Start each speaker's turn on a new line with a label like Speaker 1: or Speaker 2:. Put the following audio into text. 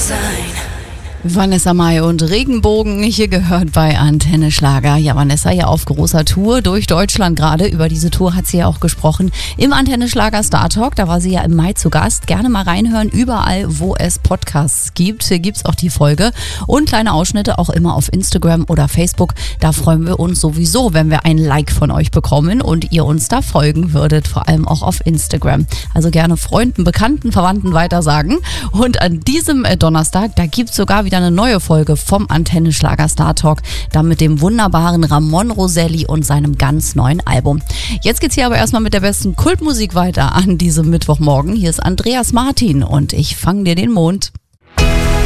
Speaker 1: Vanessa Mai und Regenbogen, hier gehört bei Antenne Schlager. Ja, Vanessa ja auf großer Tour durch Deutschland gerade. Über diese Tour hat sie ja auch gesprochen im Antenne Schlager Star Talk. Da war sie ja im Mai zu Gast. Gerne mal reinhören, überall, wo es Podcasts gibt. Hier gibt's auch die Folge und kleine Ausschnitte auch immer auf Instagram oder Facebook. Da freuen wir uns sowieso, wenn wir ein Like von euch bekommen und ihr uns da folgen würdet, vor allem auch auf Instagram. Also gerne Freunden, Bekannten, Verwandten weitersagen. Und an diesem Donnerstag, da gibt's sogar wieder eine neue Folge vom Antenne Schlager Star Talk, da mit dem wunderbaren Ramon Roselli und seinem ganz neuen Album. Jetzt geht's hier aber erstmal mit der besten Kultmusik weiter an diesem Mittwochmorgen. Hier ist Andreas Martin und ich fang dir den Mond.